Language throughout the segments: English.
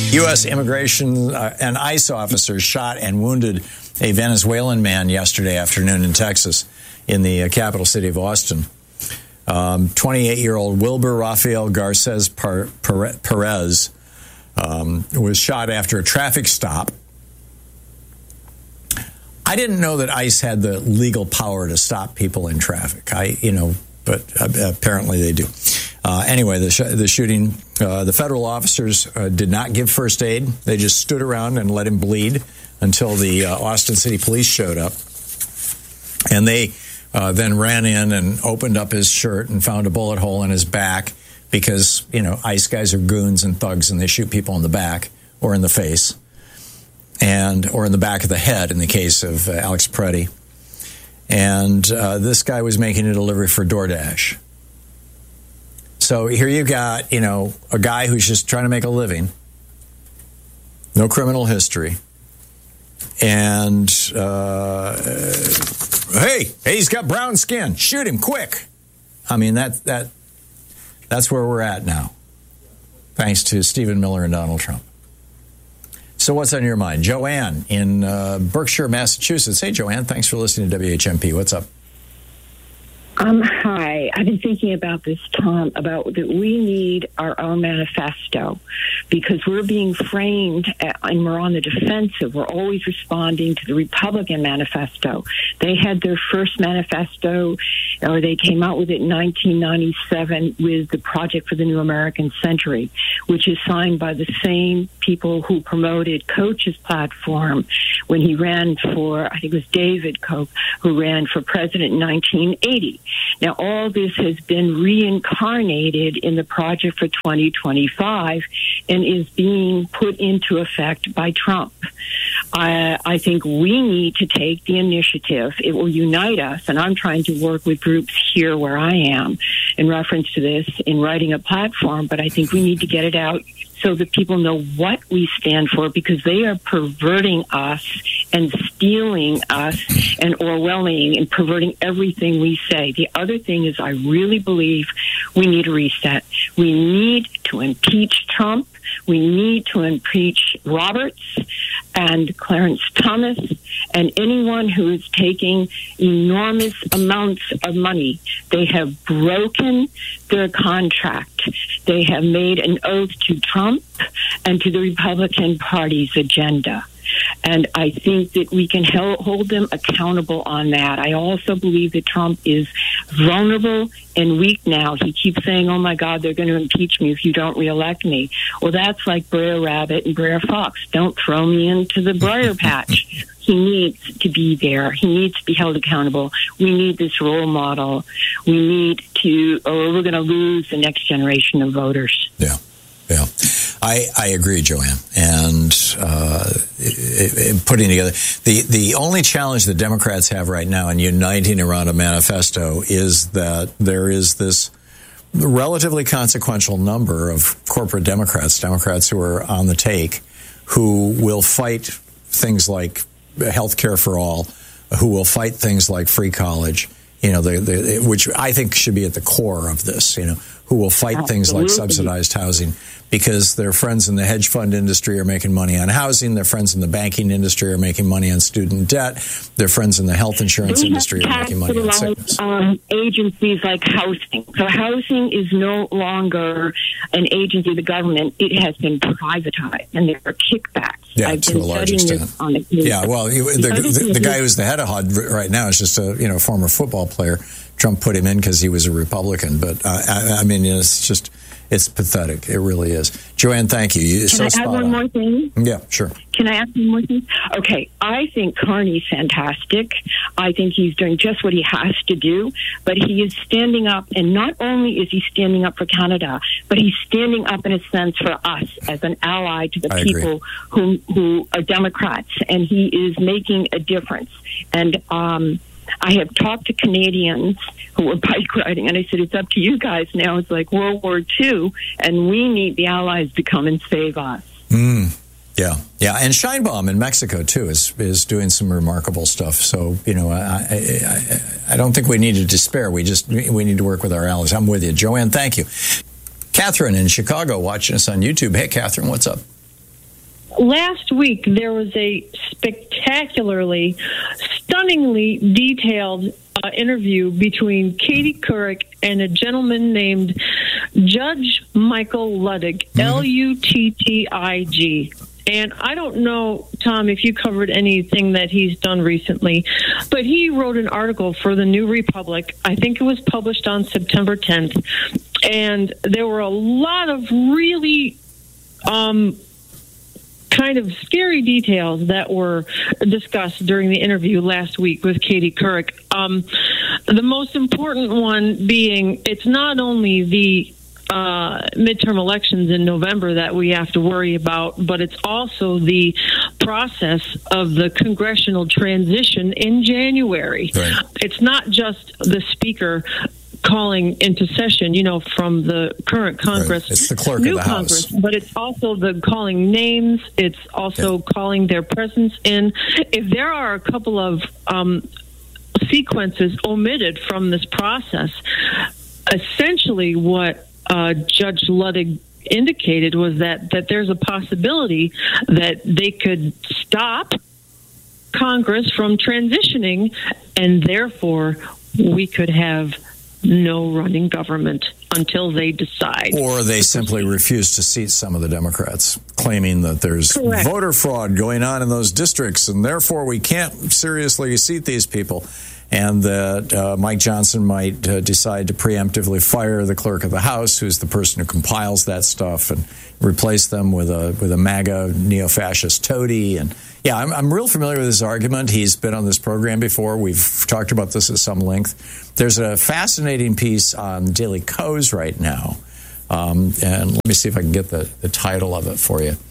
U.S. immigration and ICE officers shot and wounded a Venezuelan man yesterday afternoon in Texas, in the capital city of Austin. 28-year-old Wilber Rafael Garces Perez was shot after a traffic stop. I didn't know that ICE had the legal power to stop people in traffic. But apparently they do. Anyway, the shooting, the federal officers did not give first aid. They just stood around and let him bleed until the Austin City Police showed up. And they then ran in and opened up his shirt and found a bullet hole in his back because, ICE guys are goons and thugs and they shoot people in the back or in the face or in the back of the head in the case of Alex Preddy. And this guy was making a delivery for DoorDash. So here you got, a guy who's just trying to make a living, no criminal history, and hey, he's got brown skin. Shoot him quick. I mean, that's where we're at now, thanks to Stephen Miller and Donald Trump. So what's on your mind? Joanne in Berkshire, Massachusetts. Hey, Joanne, thanks for listening to WHMP. What's up? Hi. I've been thinking about this, Tom, about that we need our own manifesto because we're being framed and we're on the defensive. We're always responding to the Republican manifesto. They had their first manifesto, or they came out with it in 1997 with the Project for the New American Century, which is signed by the same people who promoted Koch's platform when he ran for, I think it was David Koch, who ran for president in 1980. Now, all this has been reincarnated in the Project for 2025 and is being put into effect by Trump. I think we need to take the initiative. It will unite us, and I'm trying to work with groups here where I am in reference to this in writing a platform, but I think we need to get it out so that people know what we stand for, because they are perverting us and stealing us and Orwelling and perverting everything we say. The other thing is I really believe we need a reset. We need to impeach Trump. We need to impeach Roberts and Clarence Thomas and anyone who is taking enormous amounts of money. They have broken their contract. They have made an oath to Trump and to the Republican Party's agenda. And I think that we can hold them accountable on that. I also believe that Trump is vulnerable and weak now. He keeps saying, oh, my God, they're going to impeach me if you don't reelect me. Well, that's like Brer Rabbit and Brer Fox. Don't throw me into the briar patch. He needs to be there. He needs to be held accountable. We need this role model. We need to, or we're going to lose the next generation of voters. Yeah. Yeah, I agree, Joanne. And putting together the only challenge the Democrats have right now in uniting around a manifesto is that there is this relatively consequential number of corporate Democrats who are on the take, who will fight things like health care for all, who will fight things like free college, which I think should be at the core of this, who will fight things like subsidized housing, because their friends in the hedge fund industry are making money on housing, their friends in the banking industry are making money on student debt, their friends in the health insurance industry are making money on sickness. Agencies like housing. So housing is no longer an agency of the government. It has been privatized, and there are kickbacks. Yeah, to a large extent. Yeah, well, the guy who's the head of HUD right now is just a former football player. Trump put him in because he was a Republican, but I mean, it's pathetic. It really is. Joanne, thank you. Can I add one more thing? Yeah, sure. Can I add one more thing? Okay, I think Carney's fantastic. I think he's doing just what he has to do, but he is standing up, and not only is he standing up for Canada, but he's standing up in a sense for us as an ally to the people who are Democrats, and he is making a difference. And I have talked to Canadians who are bike riding, and I said, it's up to you guys now. It's like World War II, and we need the allies to come and save us. Yeah. And Sheinbaum in Mexico, too, is doing some remarkable stuff. So, I don't think we need to despair. We need to work with our allies. I'm with you. Joanne, thank you. Catherine in Chicago watching us on YouTube. Hey, Catherine, what's up? last week there was a spectacularly, stunningly detailed interview between Katie Couric and a gentleman named Judge Michael Luttig, Luttig. And I don't know, Tom, if you covered anything that he's done recently, but he wrote an article for the New Republic. I think it was published on September 10th. And there were a lot of really kind of scary details that were discussed during the interview last week with Katie Couric. The most important one being it's not only the midterm elections in November that we have to worry about, but it's also the process of the congressional transition in January. Right. It's not just the speaker calling into session, from the current Congress, right. It's the clerk new of the Congress, House. but it's also the calling names. It's also calling their presence in. If there are a couple of sequences omitted from this process, essentially what Judge Luttig indicated was that there's a possibility that they could stop Congress from transitioning, and therefore we could have no running government until they decide. Or they simply refuse to seat some of the Democrats, claiming that there's voter fraud going on in those districts, and therefore we can't seriously seat these people. And that Mike Johnson might decide to preemptively fire the clerk of the House, who's the person who compiles that stuff, and replace them with a MAGA neo-fascist toady. And yeah, I'm real familiar with his argument. He's been on this program before. We've talked about this at some length. There's a fascinating piece on Daily Kos right now, and let me see if I can get the title of it for you.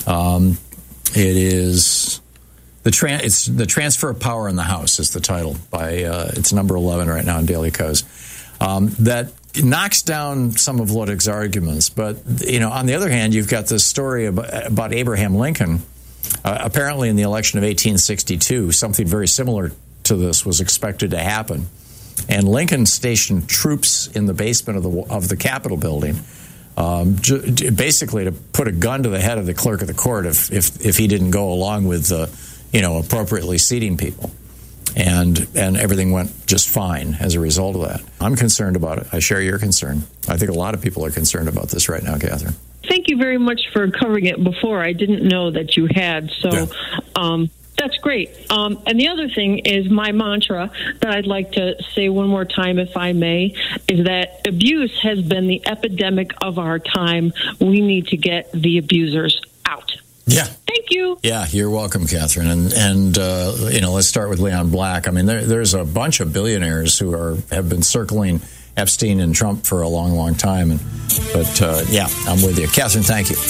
It is. It's the Transfer of Power in the House is the title. It's number 11 right now in Daily Kos. That knocks down some of Luttig's arguments. But, on the other hand, you've got this story about Abraham Lincoln. Apparently in the election of 1862, something very similar to this was expected to happen. And Lincoln stationed troops in the basement of the Capitol building, basically to put a gun to the head of the clerk of the court if he didn't go along with appropriately seating people. And everything went just fine as a result of that. I'm concerned about it. I share your concern. I think a lot of people are concerned about this right now, Catherine. Thank you very much for covering it before. I didn't know that you had. So that's great. And the other thing is my mantra that I'd like to say one more time, if I may, is that abuse has been the epidemic of our time. We need to get the abusers out. Yeah. Thank you. Yeah, you're welcome, Catherine. And let's start with Leon Black. I mean, there's a bunch of billionaires who have been circling Epstein and Trump for a long, long time. But I'm with you. Catherine, thank you.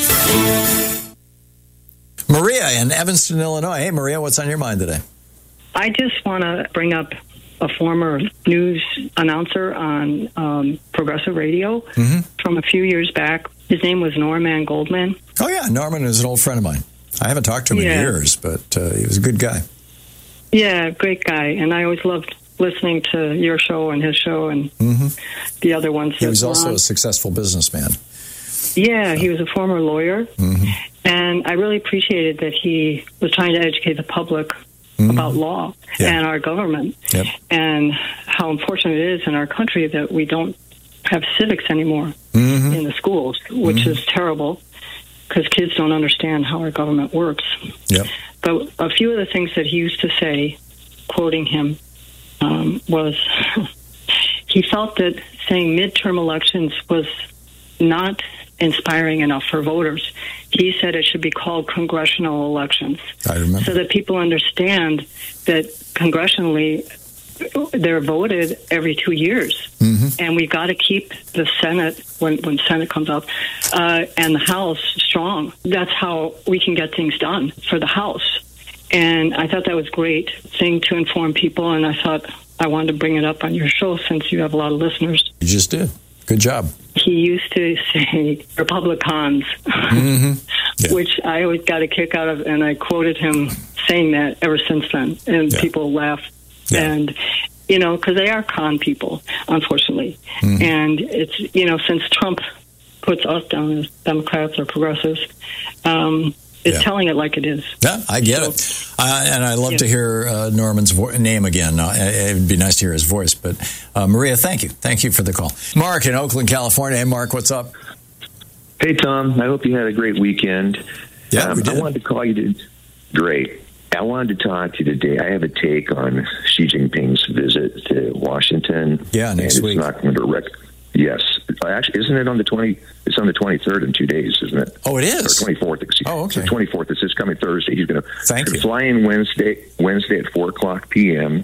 Maria in Evanston, Illinois. Hey, Maria, what's on your mind today? I just want to bring up a former news announcer on Progressive Radio from a few years back. His name was Norman Goldman. Oh, yeah. Norman is an old friend of mine. I haven't talked to him in years, but he was a good guy. Yeah, great guy. And I always loved listening to your show and his show and the other ones. He was also a successful businessman. Yeah, he was a former lawyer. And I really appreciated that he was trying to educate the public about law and our government and how unfortunate it is in our country that we don't have civics anymore in the schools, which is terrible because kids don't understand how our government works. But a few of the things that he used to say, quoting him, was he felt that saying midterm elections was not inspiring enough for voters. He said it should be called congressional elections. I remember. So that people understand that congressionally they're voted every 2 years. And we've got to keep the Senate, when Senate comes up, and the House strong. That's how we can get things done for the House. And I thought that was a great thing to inform people, and I thought I wanted to bring it up on your show since you have a lot of listeners. You just did. Good job. He used to say Republicans, which I always got a kick out of, and I quoted him saying that ever since then, and people laugh. And, because they are con people, unfortunately. And it's, since Trump puts us down as Democrats or progressives, telling it like it is. Yeah, I get it. And I love to hear Norman's name again. It would be nice to hear his voice. But Maria, thank you. Thank you for the call. Mark in Oakland, California. Hey, Mark, what's up? Hey, Tom. I hope you had a great weekend. Yeah, we did. I wanted to call you. Great. I wanted to talk to you today. I have a take on Xi Jinping's visit to Washington. Yeah, next week. It's not going to Yes. Actually, isn't it on the 20? It's on the 23rd in 2 days, isn't it? Oh, it is? Or 24th, excuse me. Oh, okay. The 24th. It's this coming Thursday. He's going to fly in Wednesday at 4 o'clock p.m.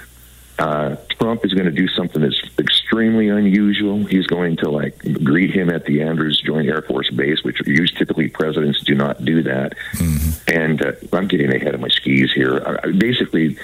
Trump is going to do something that's extremely unusual. He's going to greet him at the Andrews Joint Air Force Base, which typically presidents do not do that. Mm-hmm. And I'm getting ahead of my skis here. Basically,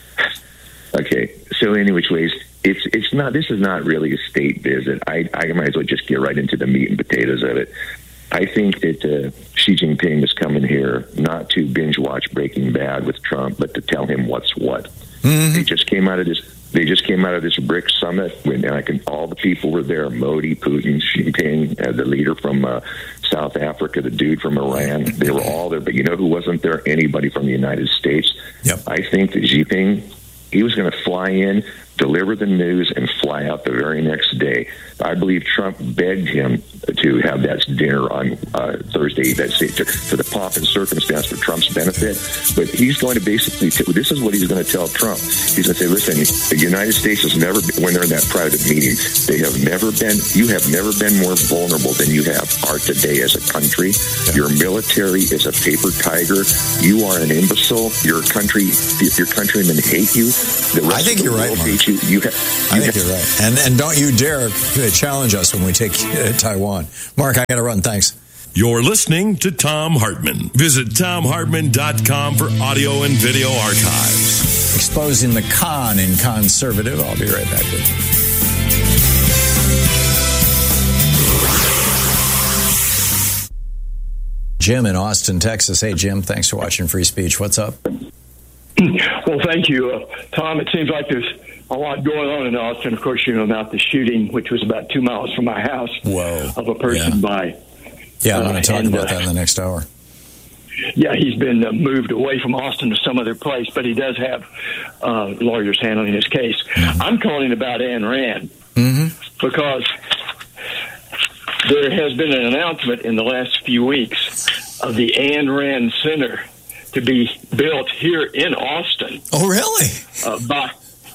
okay. So, any which ways, it's not. This is not really a state visit. I might as well just get right into the meat and potatoes of it. I think that Xi Jinping is coming here not to binge watch Breaking Bad with Trump, but to tell him what's what. Mm-hmm. They just came out of this BRICS summit, and all the people were there: Modi, Putin, Xi Jinping, the leader from South Africa, the dude from Iran. They were all there, but you know who wasn't there? Anybody from the United States. Yep. I think that Xi Jinping, he was going to fly in, deliver the news, and fly out the very next day. I believe Trump begged him to have that dinner on Thursday, to the pomp and circumstance for Trump's benefit. But he's going to basically, this is what he's going to tell Trump. He's going to say, listen, the United States has never been, when they're in that private meeting, you have never been more vulnerable than you are today as a country. Yeah. Your military is a paper tiger. You are an imbecile. Your countrymen hate you. I think you're right, Mark. I think you're right. And don't you dare challenge us when we take Taiwan. Mark, I got to run. Thanks. You're listening to Thom Hartmann. Visit ThomHartmann.com for audio and video archives. Exposing the con in conservative. I'll be right back with you. Jim in Austin, Texas. Hey, Jim, thanks for watching Free Speech. What's up? Well, thank you. Tom, it seems like there's a lot going on in Austin. Of course, you know about the shooting, which was about 2 miles from my house. Whoa. Of a person by... Yeah, I'm going to talk about that in the next hour. Yeah, he's been moved away from Austin to some other place, but he does have lawyers handling his case. Mm-hmm. I'm calling about Ayn Rand because there has been an announcement in the last few weeks of the Ayn Rand Center to be built here in Austin. Oh, really? By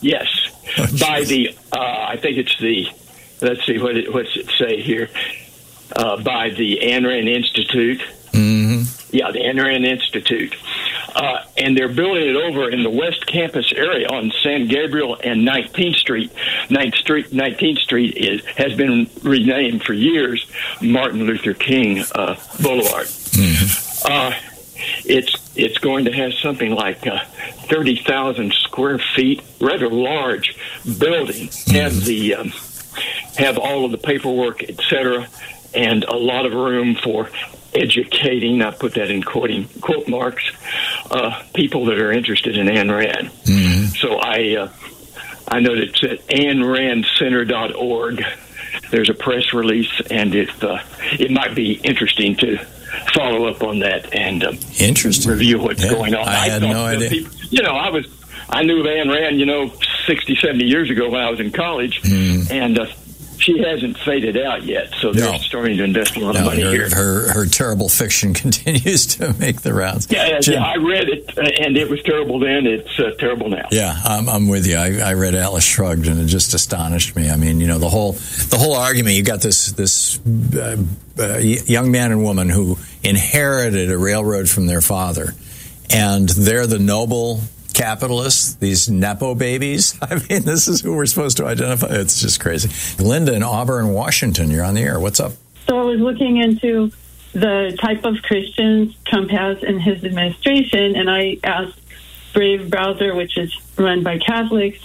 the, I think it's the, let's see, what's it say here? By the Ayn Rand Institute. Mm-hmm. Yeah, the Ayn Rand Institute. And they're building it over in the West Campus area on San Gabriel and 19th Street. 19th Street has been renamed for years Martin Luther King Boulevard. Mm-hmm. It's going to have something like 30,000 square feet, rather large building. Mm-hmm. Have all of the paperwork, etc., and a lot of room for educating, I put that in quote marks, people that are interested in Ayn Rand. Mm-hmm. So I know that it's at AynRandCenter.org. There's a press release, and it might be interesting to follow up on that and review what's going on. I had no idea. People, I knew of Ayn Rand, 60, 70 years ago when I was in college, and she hasn't faded out yet, so they're starting to invest a lot of money here. Her terrible fiction continues to make the rounds. Yeah, I read it, and it was terrible then. It's terrible now. Yeah, I'm with you. I read Atlas Shrugged, and it just astonished me. I mean, the whole argument. You got this young man and woman who inherited a railroad from their father, and they're the noble capitalists, these Nepo babies. I mean, this is who we're supposed to identify. It's just crazy. Linda in Auburn, Washington, you're on the air. What's up? So I was looking into the type of Christians Trump has in his administration, and I asked Brave Browser, which is run by Catholics,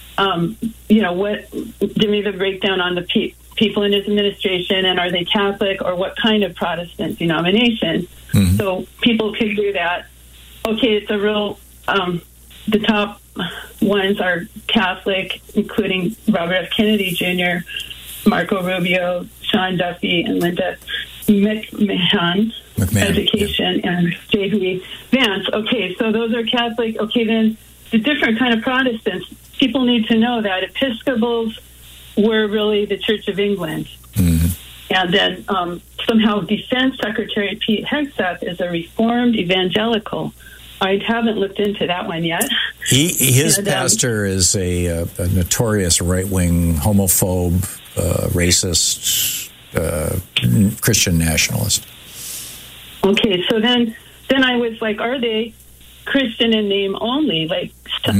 give me the breakdown on the people in his administration, and are they Catholic, or what kind of Protestant denomination? Mm-hmm. So people could do that. Okay, it's a real... the top ones are Catholic, including Robert F. Kennedy Jr., Marco Rubio, Sean Duffy, and Linda McMahon Education, and J.B. Vance. Okay, so those are Catholic. Okay, then the different kind of Protestants. People need to know that Episcopals were really the Church of England. And then somehow Defense Secretary Pete Hegseth is a Reformed Evangelical. I haven't looked into that one yet. His pastor is a notorious right-wing homophobe, racist, Christian nationalist. Okay, so then I was like, are they Christian in name only, like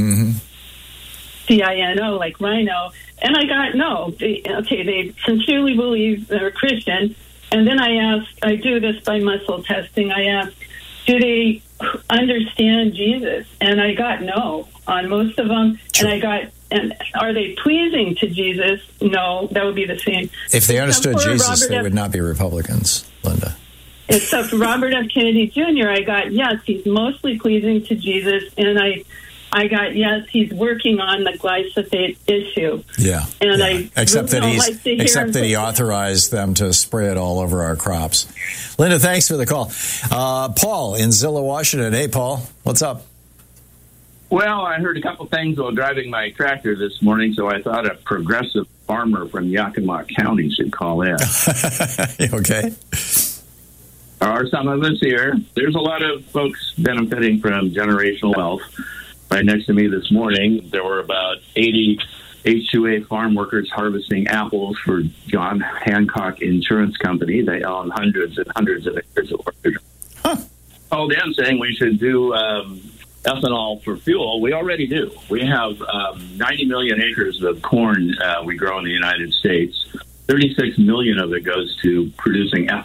CINO, like Rhino? And I got no. They sincerely believe they're Christian. And then I asked, I do this by muscle testing, I asked, do they understand Jesus? And I got no on most of them. Sure. And are they pleasing to Jesus? No, that would be the same. If they understood Jesus, they would not be Republicans, Linda. Except for Robert F. Kennedy Jr., I got, yes, he's mostly pleasing to Jesus. And I got, yes, he's working on the glyphosate issue. Yeah. And yeah. Except that he authorized them to spray it all over our crops. Linda, thanks for the call. Paul in Zillow, Washington. Hey, Paul, what's up? Well, I heard a couple things while driving my tractor this morning, so I thought a progressive farmer from Yakima County should call in. Okay. There are some of us here. There's a lot of folks benefiting from generational wealth. Right next to me this morning, there were about 80 H2A farm workers harvesting apples for John Hancock Insurance Company. They own hundreds and hundreds of acres of orchard. Called in saying we should do ethanol for fuel. We already do. We have 90 million acres of corn we grow in the United States. 36 million of it goes to producing ethanol.